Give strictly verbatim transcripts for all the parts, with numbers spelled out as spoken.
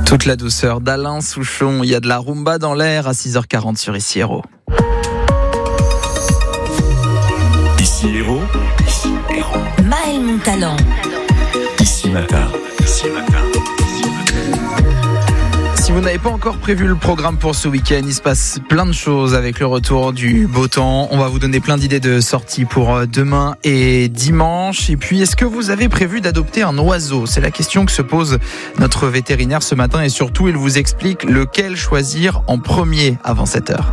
Toute la douceur d'Alain Souchon, il y a de la rumba dans l'air à six heures quarante sur Ici Héros. Ici Héros, Ici Héros. Maël Montalent. Ici Matin, Ici Matin, Ici Matin. Si vous n'avez pas encore prévu le programme pour ce week-end, il se passe plein de choses avec le retour du beau temps. On va vous donner plein d'idées de sorties pour demain et dimanche. Et puis, est-ce que vous avez prévu d'adopter un oiseau ? C'est la question que se pose notre vétérinaire ce matin. Et surtout, il vous explique lequel choisir en premier avant sept heures.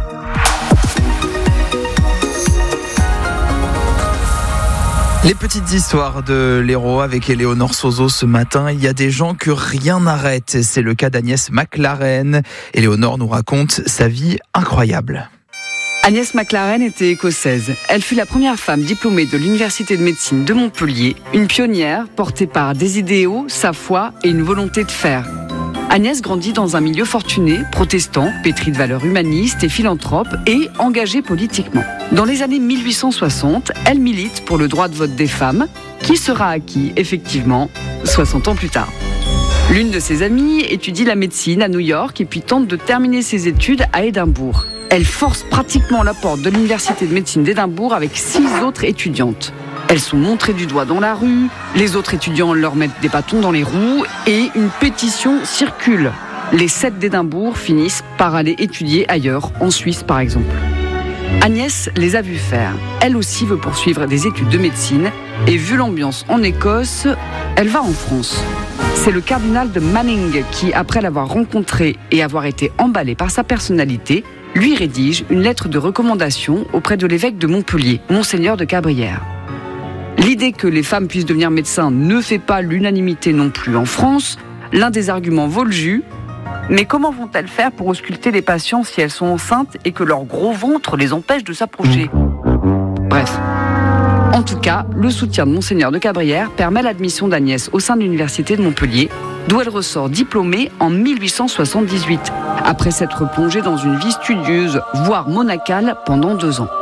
Les petites histoires de l'Hérault avec Éléonore Sozo ce matin. Il y a des gens que rien n'arrête. C'est le cas d'Agnès McLaren. Éléonore nous raconte sa vie incroyable. Agnès McLaren était écossaise. Elle fut la première femme diplômée de l'Université de médecine de Montpellier, une pionnière portée par des idéaux, sa foi et une volonté de faire. Agnès grandit dans un milieu fortuné, protestant, pétri de valeurs humanistes et philanthrope et engagé politiquement. Dans les années mille huit cent soixante, elle milite pour le droit de vote des femmes, qui sera acquis, effectivement, soixante ans plus tard. L'une de ses amies étudie la médecine à New York et puis tente de terminer ses études à Édimbourg. Elle force pratiquement la porte de l'Université de médecine d'Édimbourg avec six autres étudiantes. Elles sont montrées du doigt dans la rue, les autres étudiants leur mettent des bâtons dans les roues et une pétition circule. Les sept d'Édimbourg finissent par aller étudier ailleurs, en Suisse par exemple. Agnès les a vues faire. Elle aussi veut poursuivre des études de médecine et vu l'ambiance en Écosse, elle va en France. C'est le cardinal de Manning qui, après l'avoir rencontré et avoir été emballé par sa personnalité, lui rédige une lettre de recommandation auprès de l'évêque de Montpellier, Monseigneur de Cabrières. L'idée que les femmes puissent devenir médecins ne fait pas l'unanimité non plus en France. L'un des arguments vaut le jus. Mais comment vont-elles faire pour ausculter les patients si elles sont enceintes et que leur gros ventre les empêche de s'approcher ? Bref. En tout cas, le soutien de Monseigneur de Cabrières permet l'admission d'Agnès au sein de l'Université de Montpellier, d'où elle ressort diplômée en mille huit cent soixante-dix-huit, après s'être plongée dans une vie studieuse, voire monacale, pendant deux ans.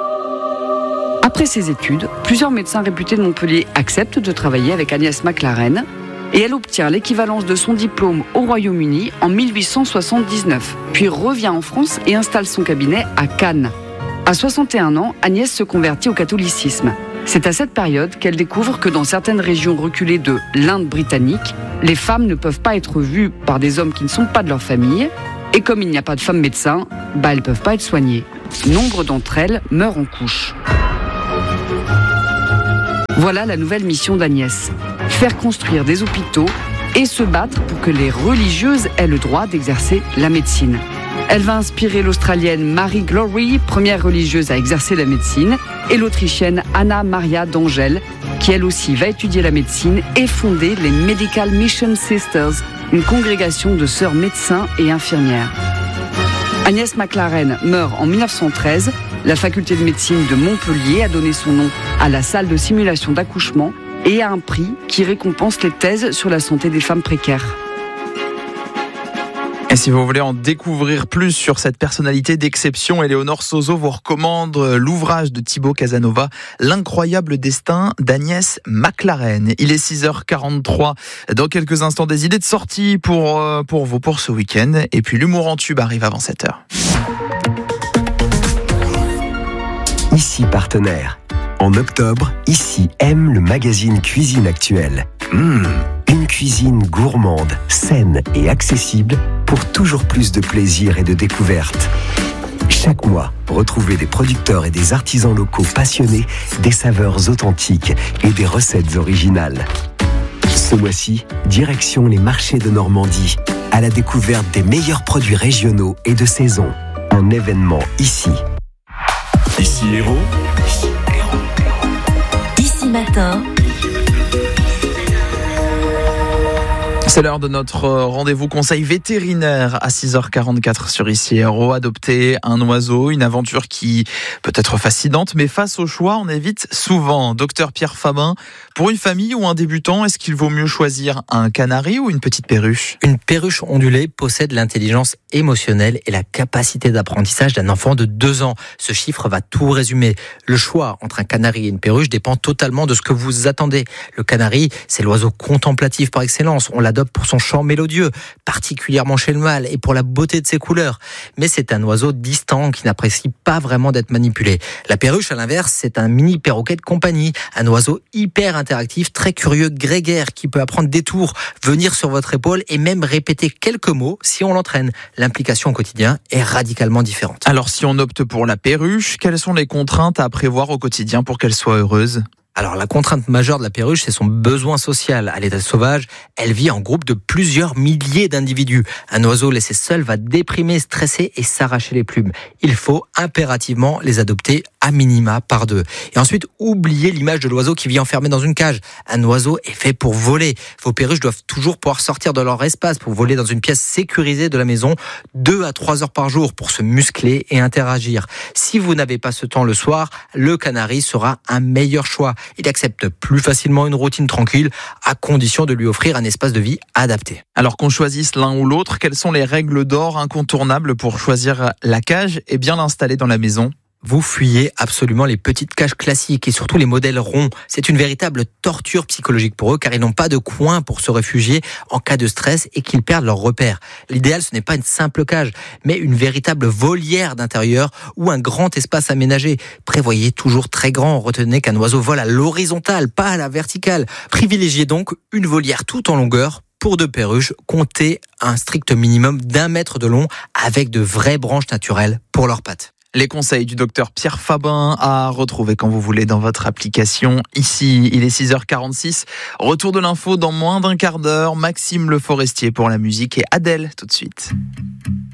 Après ses études, plusieurs médecins réputés de Montpellier acceptent de travailler avec Agnès McLaren et elle obtient l'équivalence de son diplôme au Royaume-Uni en mille huit cent soixante-dix-neuf, puis revient en France et installe son cabinet à Cannes. À soixante et un ans, Agnès se convertit au catholicisme. C'est à cette période qu'elle découvre que dans certaines régions reculées de l'Inde britannique, les femmes ne peuvent pas être vues par des hommes qui ne sont pas de leur famille et comme il n'y a pas de femmes médecins, bah elles ne peuvent pas être soignées. Nombre d'entre elles meurent en couches. Voilà la nouvelle mission d'Agnès. Faire construire des hôpitaux et se battre pour que les religieuses aient le droit d'exercer la médecine. Elle va inspirer l'Australienne Mary Glory, première religieuse à exercer la médecine, et l'Autrichienne Anna Maria d'Angel, qui elle aussi va étudier la médecine et fonder les Medical Mission Sisters, une congrégation de sœurs médecins et infirmières. Agnès McLaren meurt en mille neuf cent treize. La faculté de médecine de Montpellier a donné son nom à la salle de simulation d'accouchement et à un prix qui récompense les thèses sur la santé des femmes précaires. Et si vous voulez en découvrir plus sur cette personnalité d'exception, Éléonore Sozo vous recommande l'ouvrage de Thibaut Casanova, L'incroyable destin d'Agnès McLaren. Il est six heures quarante-trois. Dans quelques instants, des idées de sortie pour, pour vous pour ce week-end. Et puis l'humour en tube arrive avant sept heures. Ici partenaire. En octobre, Ici aime le magazine Cuisine Actuelle. Mmh, une cuisine gourmande, saine et accessible pour toujours plus de plaisir et de découverte. Chaque mois, retrouvez des producteurs et des artisans locaux passionnés, des saveurs authentiques et des recettes originales. Ce mois-ci, direction les marchés de Normandie, à la découverte des meilleurs produits régionaux et de saison. Un événement ici. Ici Héros. Ici Héros. Ici Matin. C'est l'heure de notre rendez-vous conseil vétérinaire à six heures quarante-quatre sur Ici Héros. Adopter un oiseau, une aventure qui peut être fascinante, mais face au choix, on évite souvent. Docteur Pierre Fabin, pour une famille ou un débutant, est-ce qu'il vaut mieux choisir un canari ou une petite perruche ? Une perruche ondulée possède l'intelligence émotionnelle et la capacité d'apprentissage d'un enfant de deux ans. Ce chiffre va tout résumer. Le choix entre un canari et une perruche dépend totalement de ce que vous attendez. Le canari, c'est l'oiseau contemplatif par excellence. On l'adopte note pour son chant mélodieux, particulièrement chez le mâle et pour la beauté de ses couleurs. Mais c'est un oiseau distant qui n'apprécie pas vraiment d'être manipulé. La perruche, à l'inverse, c'est un mini perroquet de compagnie, un oiseau hyper interactif, très curieux, grégaire, qui peut apprendre des tours, venir sur votre épaule et même répéter quelques mots si on l'entraîne. L'implication au quotidien est radicalement différente. Alors si on opte pour la perruche, quelles sont les contraintes à prévoir au quotidien pour qu'elle soit heureuse ? Alors la contrainte majeure de la perruche, c'est son besoin social. À l'état sauvage, elle vit en groupe de plusieurs milliers d'individus. Un oiseau laissé seul va déprimer, stresser et s'arracher les plumes. Il faut impérativement les adopter à minima par deux. Et ensuite, oubliez l'image de l'oiseau qui vit enfermé dans une cage. Un oiseau est fait pour voler. Vos perruches doivent toujours pouvoir sortir de leur espace pour voler dans une pièce sécurisée de la maison deux à trois heures par jour pour se muscler et interagir. Si vous n'avez pas ce temps le soir, le canari sera un meilleur choix. Il accepte plus facilement une routine tranquille, à condition de lui offrir un espace de vie adapté. Alors qu'on choisisse l'un ou l'autre, quelles sont les règles d'or incontournables pour choisir la cage et bien l'installer dans la maison ? Vous fuyez absolument les petites cages classiques et surtout les modèles ronds. C'est une véritable torture psychologique pour eux car ils n'ont pas de coin pour se réfugier en cas de stress et qu'ils perdent leurs repères. L'idéal, ce n'est pas une simple cage, mais une véritable volière d'intérieur ou un grand espace aménagé. Prévoyez toujours très grand. Retenez qu'un oiseau vole à l'horizontale, pas à la verticale. Privilégiez donc une volière tout en longueur. Pour deux perruches, comptez un strict minimum d'un mètre de long avec de vraies branches naturelles pour leurs pattes. Les conseils du docteur Pierre Fabin à retrouver quand vous voulez dans votre application. Ici, il est six heures quarante-six. Retour de l'info dans moins d'un quart d'heure. Maxime Le Forestier pour la musique et Adèle tout de suite.